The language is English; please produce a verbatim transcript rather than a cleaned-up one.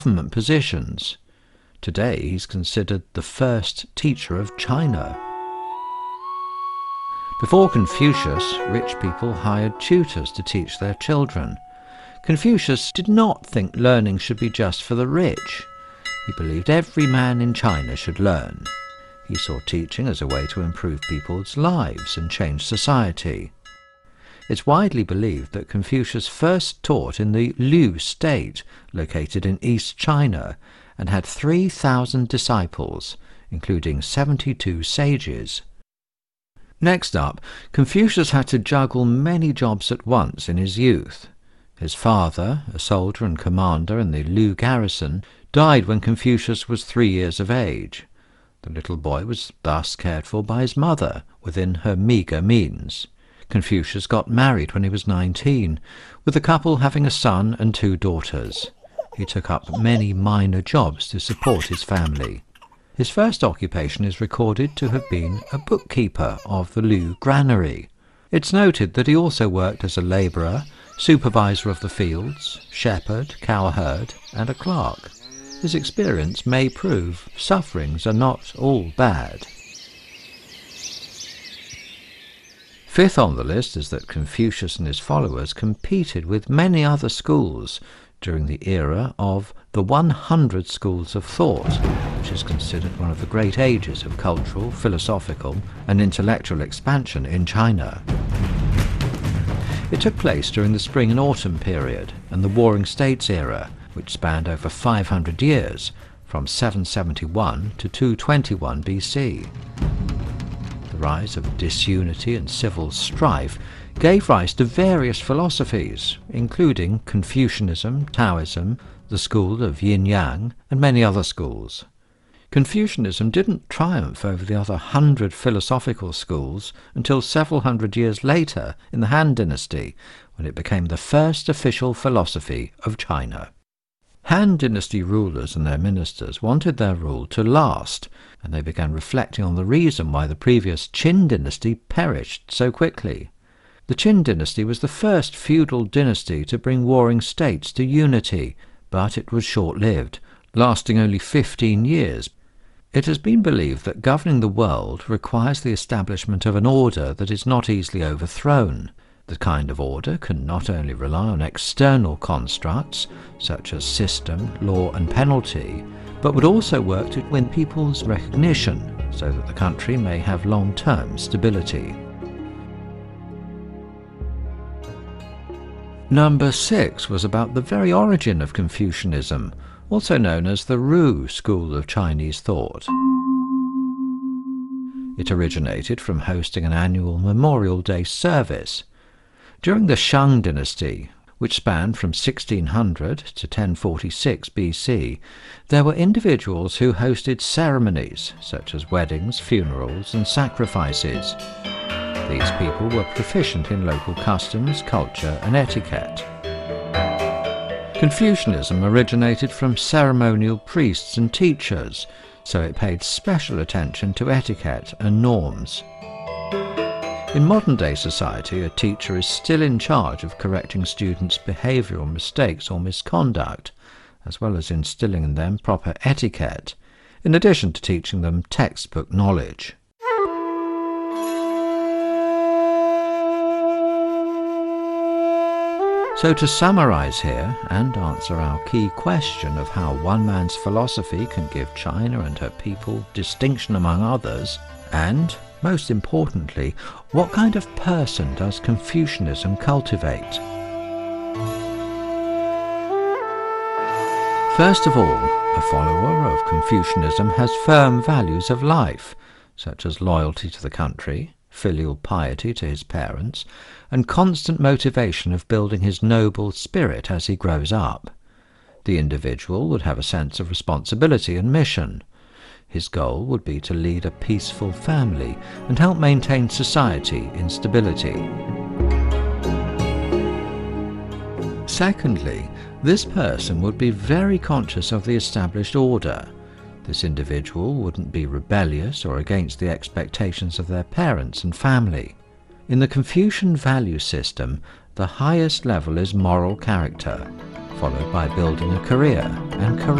government positions. Today he's considered the first teacher of China. Before Confucius, rich people hired tutors to teach their children. Confucius did not think learning should be just for the rich. He believed every man in China should learn. He saw teaching as a way to improve people's lives and change society. It's widely believed that Confucius first taught in the Liu state, located in East China, and had three thousand disciples, including seventy-two sages. Next up, Confucius had to juggle many jobs at once in his youth. His father, a soldier and commander in the Liu garrison, died when Confucius was three years of age. The little boy was thus cared for by his mother, within her meagre means. Confucius got married when he was nineteen, with the couple having a son and two daughters. He took up many minor jobs to support his family. His first occupation is recorded to have been a bookkeeper of the Liu granary. It's noted that he also worked as a labourer, supervisor of the fields, shepherd, cowherd, and a clerk. His experience may prove sufferings are not all bad. Fifth on the list is that Confucius and his followers competed with many other schools during the era of the one hundred schools of thought, which is considered one of the great ages of cultural, philosophical, and intellectual expansion in China. It took place during the spring and autumn period and the Warring States era, which spanned over five hundred years, from seven seventy-one to two twenty-one B C. The rise of disunity and civil strife gave rise to various philosophies, including Confucianism, Taoism, the school of Yin-Yang, and many other schools. Confucianism didn't triumph over the other hundred philosophical schools until several hundred years later in the Han Dynasty, when it became the first official philosophy of China. Han Dynasty rulers and their ministers wanted their rule to last, and they began reflecting on the reason why the previous Qin Dynasty perished so quickly. The Qin Dynasty was the first feudal dynasty to bring warring states to unity, but it was short-lived, lasting only fifteen years. It has been believed that governing the world requires the establishment of an order that is not easily overthrown. The kind of order can not only rely on external constructs, such as system, law and penalty, but would also work to win people's recognition, so that the country may have long-term stability. Number six was about the very origin of Confucianism, also known as the Ru school of Chinese thought. It originated from hosting an annual Memorial Day service. During the Shang Dynasty, which spanned from sixteen hundred to ten forty-six B C, there were individuals who hosted ceremonies such as weddings, funerals, and sacrifices. These people were proficient in local customs, culture, and etiquette. Confucianism originated from ceremonial priests and teachers, so it paid special attention to etiquette and norms. In modern-day society, a teacher is still in charge of correcting students' behavioural mistakes or misconduct, as well as instilling in them proper etiquette, in addition to teaching them textbook knowledge. So to summarise here, and answer our key question of how one man's philosophy can give China and her people distinction among others, and, most importantly, what kind of person does Confucianism cultivate? First of all, a follower of Confucianism has firm values of life, such as loyalty to the country, filial piety to his parents, and constant motivation of building his noble spirit as he grows up. The individual would have a sense of responsibility and mission. His goal would be to lead a peaceful family and help maintain society in stability. Secondly, this person would be very conscious of the established order. This individual wouldn't be rebellious or against the expectations of their parents and family. In the Confucian value system, the highest level is moral character, followed by building a career and career